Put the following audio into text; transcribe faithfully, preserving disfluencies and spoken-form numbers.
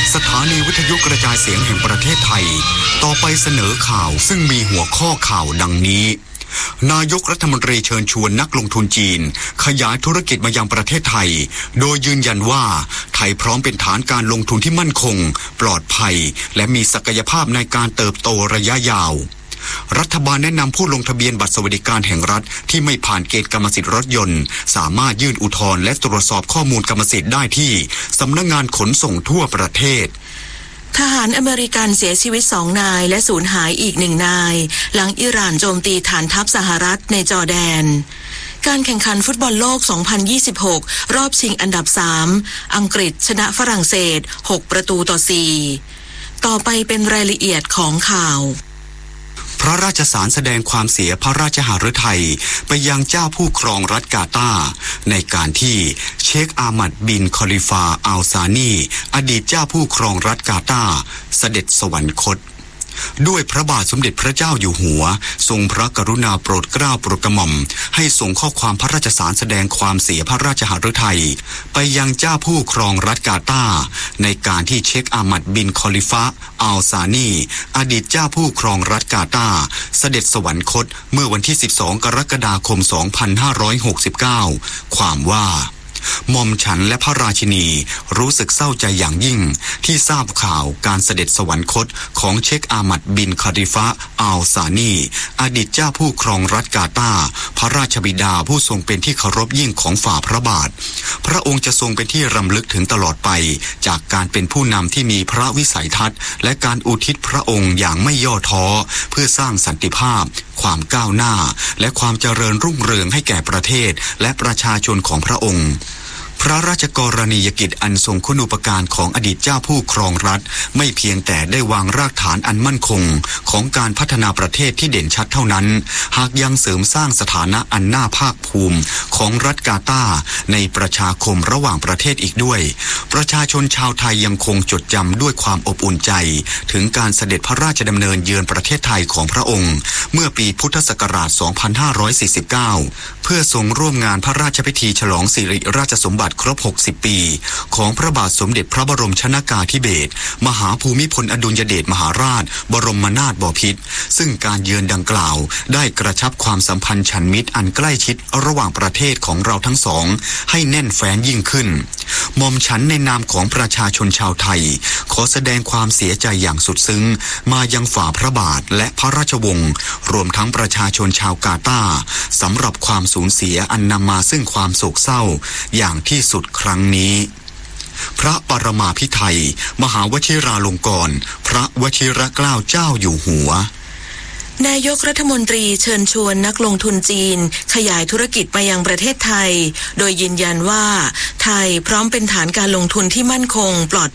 สถานีวิทยุกระจายเสียงแห่งประเทศไทยต่อไปเสนอข่าวซึ่งมีหัวข้อข่าวดังนี้นายกรัฐมนตรีเชิญชวนนักลงทุนจีนขยายธุรกิจมายังประเทศไทยโดยยืนยันว่าไทยพร้อมเป็นฐานการลงทุนที่มั่นคงปลอดภัยและมีศักยภาพในการเติบโตระยะยาวรัฐบาลแนะนำผู้ลงทะเบียนบัตรสวัสดิการแห่งรัฐที่ไม่ผ่านเกณฑ์กรรมสิทธิ์รถยนต์สามารถยื่นอุทธรณ์และตรวจสอบข้อมูลกรรมสิทธิ์ได้ที่สำนักงานขนส่งทั่วประเทศทหารอเมริกันเสียชีวิตสองนายและสูญหายอีกหนึ่งนายหลังอิหร่านโจมตีฐานทัพสหรัฐในจอร์แดนการแข่งขันฟุตบอลโลกสองพันยี่สิบหกรอบชิงอันดับสามอังกฤษชนะฝรั่งเศสหกประตูต่อสี่ต่อไปเป็นรายละเอียดของข่าวพระราชสารแสดงความเสียพระราชหฤทัยไปยังเจ้าผู้ครองรัฐกาตาร์ในการที่เชคอามัดบินคอลิฟาอัลซานีอดีตเจ้าผู้ครองรัฐกาตาร์เสด็จสวรรคตด้วยพระบาทสมเด็จพระเจ้าอยู่หัวทรงพระกรุณาโปรดเกล้าโปรดกระหม่อมให้ส่งข้อความพระราชสารแสดงความเสียพระราชหฤทัยไปยังเจ้าผู้ครองรัฐกาตาร์ในการที่เชคอามัดบินคอลิฟาอัลซานีอดีตเจ้าผู้ครองรัฐกาตาร์เสด็จสวรรคตเมื่อวันที่สิบสองกรกฎาคมสองพันห้าร้อยหกสิบเก้าความว่าหม่อมฉันและพระราชินีรู้สึกเศร้าใจอย่างยิ่งที่ทราบข่าวการเสด็จสวรรคตของเชคอามัดบินคอลิฟาอัลซานีอดีตเจ้าผู้ครองรัฐกาตาร์พระราชบิดาผู้ทรงเป็นที่เคารพยิ่งของฝ่าพระบาทพระองค์จะทรงเป็นที่รำลึกถึงตลอดไปจากการเป็นผู้นำที่มีพระวิสัยทัศน์และการอุทิศพระองค์อย่างไม่ย่อท้อเพื่อสร้างสันติภาพความก้าวหน้าและความเจริญรุ่งเรืองให้แก่ประเทศและประชาชนของพระองค์พระราชกรณียกิจอันทรงคุณูปการของอดีตเจ้าผู้ครองรัฐไม่เพียงแต่ได้วางรากฐานอันมั่นคงของการพัฒนาประเทศที่เด่นชัดเท่านั้นหากยังเสริมสร้างสถานะอันน่าภาคภูมิของรัฐกาตาร์ในประชาคมระหว่างประเทศอีกด้วยประชาชนชาวไทยยังคงจดจำด้วยความอบอุ่นใจถึงการเสด็จพระราชดำเนินเยือนประเทศไทยของพระองค์เมื่อปีพุทธศักราชสองพันห้าร้อยสี่สิบเก้าเพื่อทรงร่วมงานพระราชพิธีฉลองสิริราชสมบัติครบหกสิบปีของพระบาทสมเด็จพระบรมชนกาธิเบศรมหาภูมิพลอดุลยเดชมหาราชบรมนาถบพิตรซึ่งการเยือนดังกล่าวได้กระชับความสัมพันธ์ฉันมิตรอันใกล้ชิดระหว่างประเทศของเราทั้งสองให้แน่นแฟ้นยิ่งขึ้นหม่อมฉันในนามของประชาชนชาวไทยขอแสดงความเสียใจอย่างสุดซึ้งมายังฝ่าพระบาทและพระราชวงศ์รวมทั้งประชาชนชาวกาตาร์สำหรับความสูญเสียอันนำมาซึ่งความโศกเศร้าอย่างที่สุดครั้งนี้พระปรมาภิไธยมหาวชิราลงกรณ์พระวชิรเกล้าเจ้าอยู่หัวนายกรัฐมนตรีเชิญชวนนักลงทุนจีนขยายธุรกิจมายังประเทศไทยโดยยืนยันว่าไทยพร้อมเป็นฐานการลงทุนที่มั่นคงปลอด